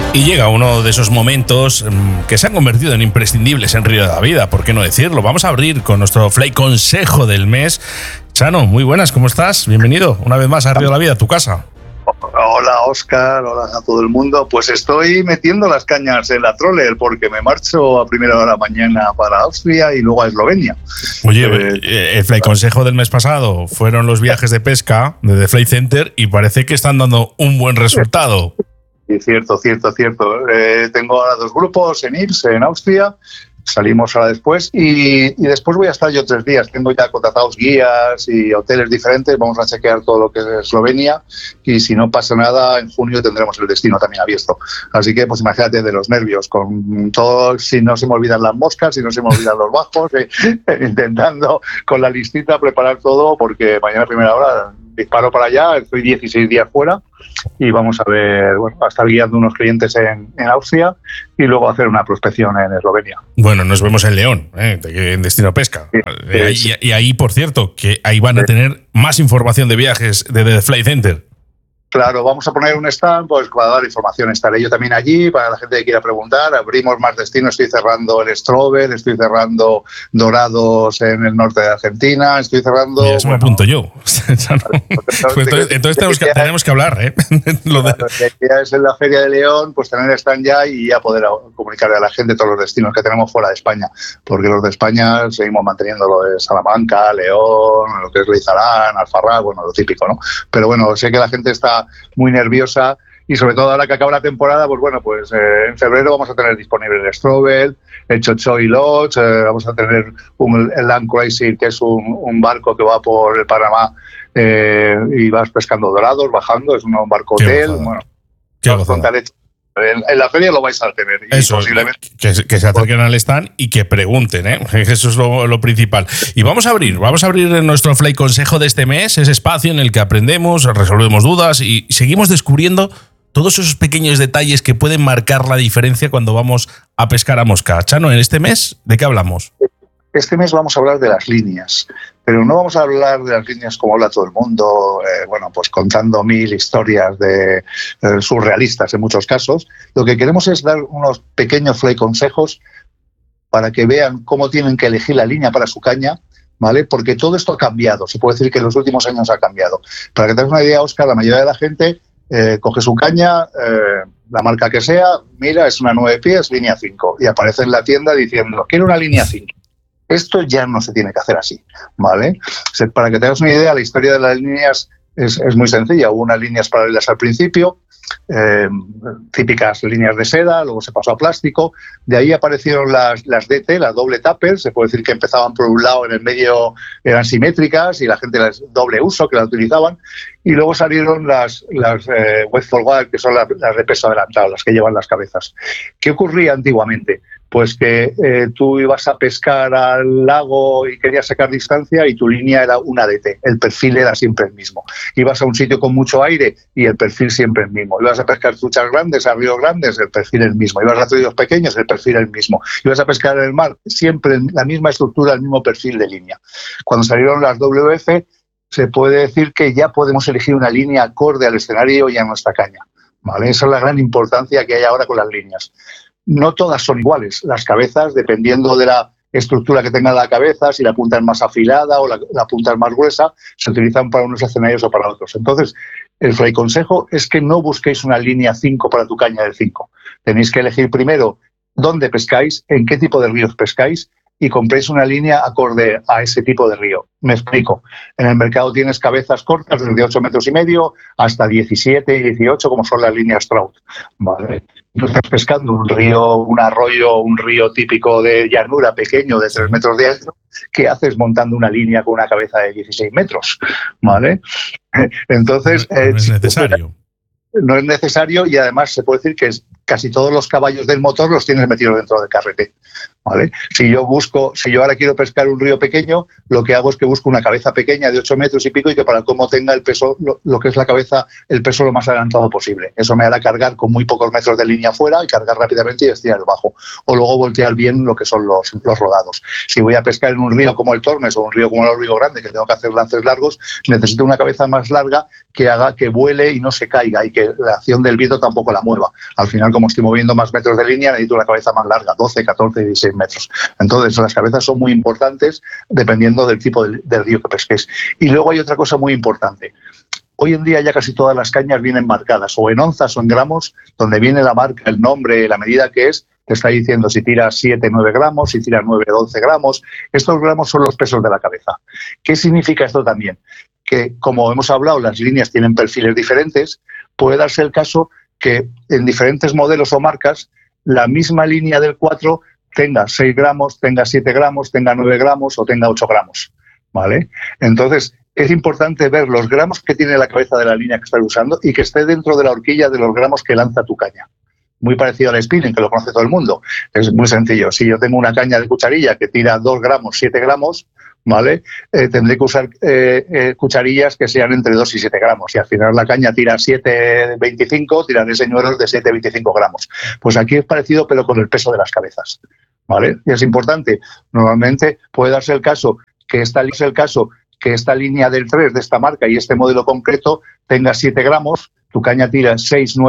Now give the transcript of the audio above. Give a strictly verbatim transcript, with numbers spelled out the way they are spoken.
Y llega uno de esos momentos mmm, que se han convertido en imprescindibles en Río de la Vida, ¿por qué no decirlo? Vamos a abrir con nuestro Fly Consejo del mes. Chano, muy buenas, ¿cómo estás? Bienvenido una vez más a Río de la Vida, tu casa. Hola Óscar, hola a todo el mundo. Pues estoy metiendo las cañas en la troller porque me marcho a primera hora de la mañana para Austria y luego a Eslovenia. Oye, eh, el Fly Consejo del mes pasado fueron los viajes de pesca de The Fly Center y parece que están dando un buen resultado. Sí, cierto, cierto, cierto. Eh, tengo ahora dos grupos en Ips, en Austria. Salimos ahora después y, y después voy a estar yo tres días. Tengo ya contratados guías y hoteles diferentes. Vamos a chequear todo lo que es Eslovenia y si no pasa nada, en junio tendremos el destino también abierto. Así que pues imagínate de los nervios, con todo, si no se me olvidan las moscas, si no se me olvidan los bajos, eh, intentando con la listita preparar todo porque mañana a primera hora disparo para allá, estoy dieciséis días fuera y vamos a ver, bueno, a estar guiando unos clientes en, en Austria y luego hacer una prospección en Eslovenia. Bueno, nos vemos en León, ¿eh? en Destino Pesca. Sí, eh, sí. Y, y ahí, por cierto, que ahí van a tener más información de viajes de The Fly Center. Claro, vamos a poner un stand pues para dar información. Estaré yo también allí para la gente que quiera preguntar. Abrimos más destinos. Estoy cerrando el Strober, estoy cerrando Dorados en el norte de Argentina, estoy cerrando... Mira, eso bueno, me apunto yo. pues entonces entonces tenemos, que, tenemos que hablar, ¿eh? Lo de... Ya es en la Feria de León, pues tener stand ya y ya poder comunicarle a la gente todos los destinos que tenemos fuera de España. Porque los de España seguimos manteniendo lo de Salamanca, León, lo que es Leizarán, Alfarrás, bueno, lo típico, ¿no? Pero bueno, sé que la gente está muy nerviosa y sobre todo ahora que acaba la temporada, pues bueno, pues eh, en febrero vamos a tener disponible el Strobel, el Chochoy Lodge, eh, vamos a tener un, el Land Cruiser, que es un, un barco que va por el Panamá eh, y vas pescando dorados, bajando, es un, un barco hotel, bueno, Qué En, en la feria lo vais a tener. Y Eso, posiblemente... que, que se acerquen al stand y que pregunten, ¿eh? Eso es lo, lo principal. Y vamos a abrir, vamos a abrir en nuestro Fly Consejo de este mes, ese espacio en el que aprendemos, resolvemos dudas y seguimos descubriendo todos esos pequeños detalles que pueden marcar la diferencia cuando vamos a pescar a mosca. Chano, en este mes, ¿de qué hablamos? Este mes vamos a hablar de las líneas, pero no vamos a hablar de las líneas como habla todo el mundo, eh, bueno, pues contando mil historias de eh, surrealistas en muchos casos. Lo que queremos es dar unos pequeños fly consejos para que vean cómo tienen que elegir la línea para su caña, ¿vale? Porque todo esto ha cambiado, se puede decir que en los últimos años ha cambiado. Para que tengas una idea, Óscar, la mayoría de la gente eh, coge su caña, eh, la marca que sea, mira, es una nueve pies, línea cinco, y aparece en la tienda diciendo, quiero una línea cinco. Esto ya no se tiene que hacer así, ¿vale? O sea, para que tengas una idea, la historia de las líneas es, es muy sencilla. Hubo unas líneas paralelas al principio, eh, típicas líneas de seda, luego se pasó a plástico. De ahí aparecieron las, las D T, las doble tupper. Se puede decir que empezaban por un lado, en el medio eran simétricas y la gente las doble uso, que las utilizaban. Y luego salieron las, las eh, Wet for Wire, que son las, las de peso adelantado, las que llevan las cabezas. ¿Qué ocurría antiguamente? Pues que eh, tú ibas a pescar al lago y querías sacar distancia y tu línea era una D T, el perfil era siempre el mismo. Ibas a un sitio con mucho aire y el perfil siempre el mismo. Ibas a pescar truchas grandes, a ríos grandes, el perfil el mismo. Ibas a ríos pequeños, el perfil el mismo. Ibas a pescar en el mar, siempre la misma estructura, el mismo perfil de línea. Cuando salieron las W F, se puede decir que ya podemos elegir una línea acorde al escenario y a nuestra caña, ¿vale? Esa es la gran importancia que hay ahora con las líneas. No todas son iguales. Las cabezas, dependiendo de la estructura que tenga la cabeza, si la punta es más afilada o la, la punta es más gruesa, se utilizan para unos escenarios o para otros. Entonces, el fly consejo es que no busquéis una línea cinco para tu caña de cinco. Tenéis que elegir primero dónde pescáis, en qué tipo de ríos pescáis y compréis una línea acorde a ese tipo de río. Me explico. En el mercado tienes cabezas cortas desde ocho metros y medio hasta diecisiete y dieciocho, como son las líneas trout, ¿vale? Tú estás pescando un río, un arroyo, un río típico de llanura pequeño de tres metros de alto. ¿Qué haces montando una línea con una cabeza de dieciséis metros? ¿Vale? Entonces, no, no es necesario. No es necesario y además se puede decir que es, casi todos los caballos del motor los tienes metidos dentro del carrete, ¿vale? Si yo busco, si yo ahora quiero pescar un río pequeño, lo que hago es que busco una cabeza pequeña de ocho metros y pico y que para cómo tenga el peso, lo, lo que es la cabeza, el peso lo más adelantado posible. Eso me hará cargar con muy pocos metros de línea fuera y cargar rápidamente y estirar bajo. O luego voltear bien lo que son los, los rodados. Si voy a pescar en un río como el Tormes o un río como el Río Grande, que tengo que hacer lances largos, necesito una cabeza más larga que haga que vuele y no se caiga y que la acción del viento tampoco la mueva. Al final, como estoy moviendo más metros de línea, necesito una cabeza más larga, doce, catorce, dieciséis metros. Entonces, las cabezas son muy importantes dependiendo del tipo del, del río que pesquéis. Y luego hay otra cosa muy importante. Hoy en día ya casi todas las cañas vienen marcadas, o en onzas o en gramos, donde viene la marca, el nombre, la medida que es, te está diciendo si tiras siete, nueve gramos, si tiras nueve, once gramos. Estos gramos son los pesos de la cabeza. ¿Qué significa esto también? Que, como hemos hablado, las líneas tienen perfiles diferentes. Puede darse el caso que en diferentes modelos o marcas, la misma línea del cuatro tenga seis gramos, tenga siete gramos, tenga nueve gramos o tenga ocho gramos, ¿vale? Entonces, es importante ver los gramos que tiene la cabeza de la línea que estás usando y que esté dentro de la horquilla de los gramos que lanza tu caña. Muy parecido al spinning, que lo conoce todo el mundo. Es muy sencillo. Si yo tengo una caña de cucharilla que tira dos gramos, siete gramos, ¿vale? Eh, tendré que usar eh, eh, cucharillas que sean entre dos y siete gramos. Y al final la caña tira siete veinticinco, tiraré señuelos de siete veinticinco gramos. Pues aquí es parecido, pero con el peso de las cabezas, ¿vale? Y es importante. Normalmente puede darse el caso que esta, es el caso que esta línea del tres de esta marca y este modelo concreto tenga siete gramos, tu caña tira seis, nueve